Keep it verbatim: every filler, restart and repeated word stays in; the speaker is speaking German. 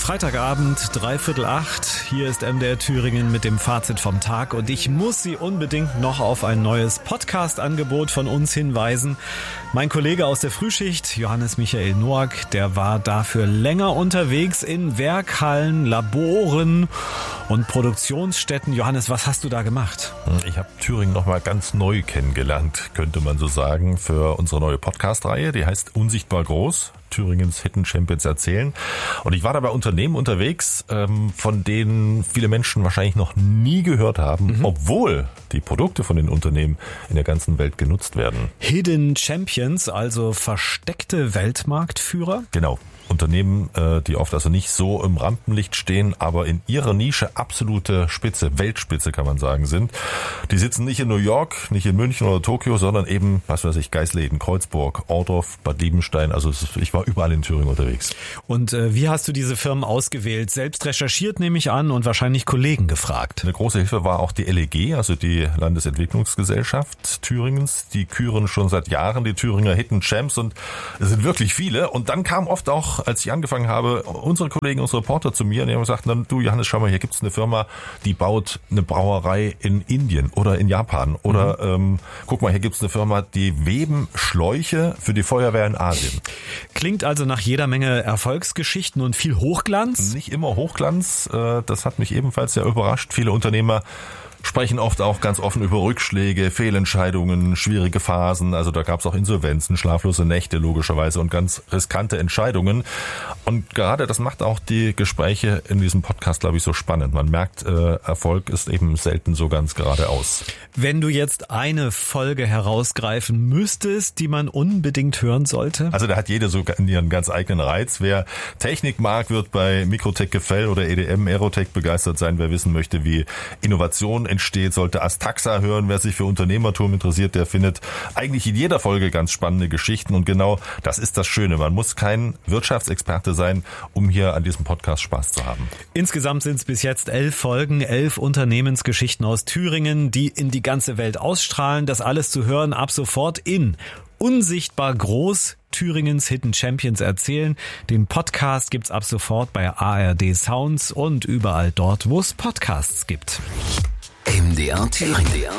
Freitagabend, dreiviertel acht. Hier ist M D R Thüringen mit dem Fazit vom Tag und ich muss Sie unbedingt noch auf ein neues Podcast-Angebot von uns hinweisen. Mein Kollege aus der Frühschicht, Johannes Michael Noack, der war dafür länger unterwegs in Werkhallen, Laboren und Produktionsstätten. Johannes, was hast du da gemacht? Ich habe Thüringen nochmal ganz neu kennengelernt, könnte man so sagen, für unsere neue Podcast-Reihe. Die heißt Unsichtbar groß. Thüringens Hidden Champions erzählen. Und ich war da bei Unternehmen unterwegs, ähm, von denen viele Menschen wahrscheinlich noch nie gehört haben, mhm. obwohl die Produkte von den Unternehmen in der ganzen Welt genutzt werden. Hidden Champions, also versteckte Weltmarktführer? Genau. Unternehmen, die oft also nicht so im Rampenlicht stehen, aber in ihrer Nische absolute Spitze, Weltspitze kann man sagen, sind. Die sitzen nicht in New York, nicht in München oder Tokio, sondern eben, was weiß ich, Geisleden, Kreuzburg, Ohrdorf, Bad Liebenstein. Also ich war überall in Thüringen unterwegs. Und äh, wie hast du diese Firmen ausgewählt? Selbst recherchiert, nehme ich an, und wahrscheinlich Kollegen gefragt. Eine große Hilfe war auch die L E G, also die Landesentwicklungsgesellschaft Thüringens. Die küren schon seit Jahren die Thüringer Hidden Champs und es sind wirklich viele. Und dann kam oft auch, als ich angefangen habe, unsere Kollegen, unsere Reporter zu mir und die haben gesagt, dann, du Johannes, schau mal, hier gibt es eine Firma, die baut eine Brauerei in Indien oder in Japan. Oder mhm. ähm, guck mal, hier gibt es eine Firma, die weben Schläuche für die Feuerwehr in Asien. Klingt also nach jeder Menge Erfolgsgeschichten und viel Hochglanz? Nicht immer Hochglanz, das hat mich ebenfalls sehr überrascht. Viele Unternehmer sprechen oft auch ganz offen über Rückschläge, Fehlentscheidungen, schwierige Phasen. Also da gab es auch Insolvenzen, schlaflose Nächte logischerweise und ganz riskante Entscheidungen. Und gerade das macht auch die Gespräche in diesem Podcast, glaube ich, so spannend. Man merkt, äh, Erfolg ist eben selten so ganz geradeaus. Wenn du jetzt eine Folge herausgreifen müsstest, die man unbedingt hören sollte? Also da hat jede so ihren ganz eigenen Reiz. Wer Technik mag, wird bei Mikrotech Gefell oder E D M Aerotech begeistert sein. Wer wissen möchte, wie Innovation entsteht, sollte Astaxa hören. Wer sich für Unternehmertum interessiert, der findet eigentlich in jeder Folge ganz spannende Geschichten. Und genau das ist das Schöne. Man muss kein Wirtschaftsexperte sein, um hier an diesem Podcast Spaß zu haben. Insgesamt sind es bis jetzt elf Folgen, elf Unternehmensgeschichten aus Thüringen, die in die ganze Welt ausstrahlen. Das alles zu hören ab sofort in Unsichtbar groß, Thüringens Hidden Champions erzählen. Den Podcast gibt's ab sofort bei A R D Sounds und überall dort, wo es Podcasts gibt. M D R Thüringen.